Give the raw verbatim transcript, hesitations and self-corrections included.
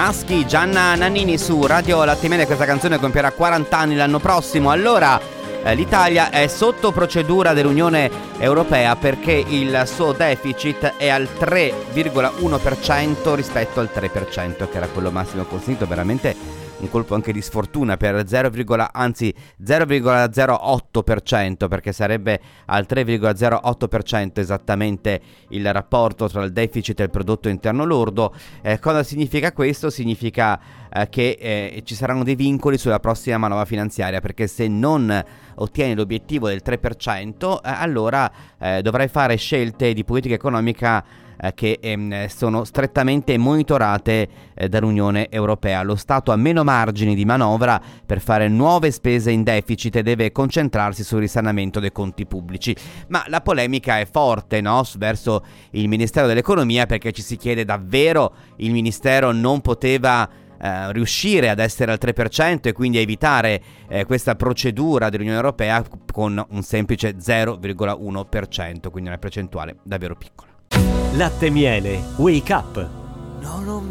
Naschi, Gianna Nannini su Radio Latte e Miele. Questa canzone compierà quaranta anni l'anno prossimo. Allora eh, l'Italia è sotto procedura dell'Unione Europea perché il suo deficit è al tre virgola uno per cento rispetto al tre per cento che era quello massimo consentito. Veramente un colpo anche di sfortuna per zero, anzi zero virgola zero otto per cento, perché sarebbe al tre virgola zero otto per cento esattamente il rapporto tra il deficit e il prodotto interno lordo. Eh, cosa significa questo? Significa eh, che eh, ci saranno dei vincoli sulla prossima manovra finanziaria, perché se non ottieni l'obiettivo del tre per cento eh, allora eh, dovrai fare scelte di politica economica che ehm, sono strettamente monitorate eh, dall'Unione Europea. Lo Stato ha meno margini di manovra per fare nuove spese in deficit e deve concentrarsi sul risanamento dei conti pubblici. Ma la polemica è forte, no? Verso il Ministero dell'Economia, perché ci si chiede davvero il Ministero non poteva Uh, riuscire ad essere al tre per cento e quindi evitare eh, questa procedura dell'Unione Europea con un semplice zero virgola uno per cento, quindi una percentuale davvero piccola. Latte e Miele, Wake Up. No, non